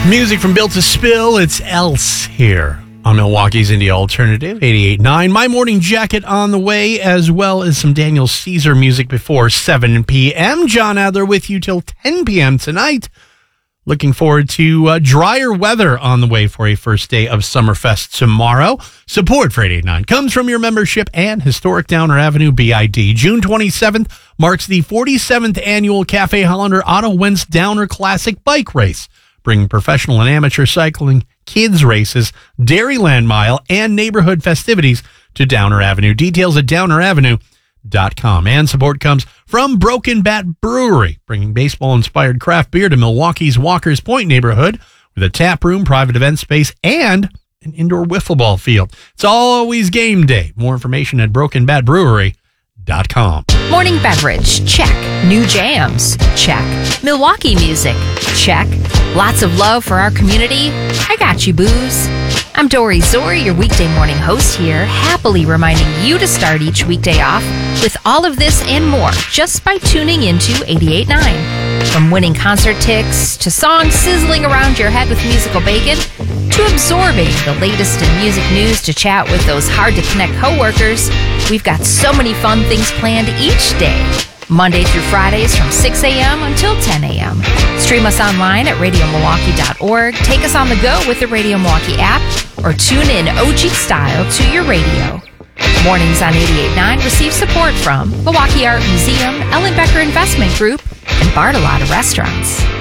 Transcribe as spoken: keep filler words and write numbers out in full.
Music from Built to Spill. It's Else here on Milwaukee's Indie Alternative, eighty-eight point nine. My Morning Jacket on the way, as well as some Daniel Caesar music before seven p.m. John Adler with you till ten p.m. tonight. Looking forward to uh, drier weather on the way for a first day of Summerfest tomorrow. Support for eighty-eight point nine comes from your membership and Historic Downer Avenue B I D. June twenty-seventh marks the forty-seventh annual Cafe Hollander Otto Wentz Downer Classic Bike Race, bringing professional and amateur cycling, kids races, Dairyland Mile, and neighborhood festivities to Downer Avenue. Details at downer avenue dot com. And support comes from Broken Bat Brewery, bringing baseball-inspired craft beer to Milwaukee's Walker's Point neighborhood with a tap room, private event space, and an indoor wiffle ball field. It's always game day. More information at broken bat brewery dot com. Morning beverage, check. New jams, check. Milwaukee music, check. Lots of love for our community. I got you, booze. I'm Dory Zori, your weekday morning host here, happily reminding you to start each weekday off with all of this and more just by tuning into eighty-eight point nine. From winning concert tickets to songs sizzling around your head with musical bacon to absorbing the latest in music news to chat with those hard-to-connect coworkers, we've got so many fun things planned each day. Monday through Fridays from six a.m. until ten a.m. Stream us online at radio milwaukee dot org, take us on the go with the Radio Milwaukee app, or tune in O G style to your radio. Mornings on eighty-eight point nine receive support from Milwaukee Art Museum, Ellen Becker Investment Group, and Bartolotta Restaurants.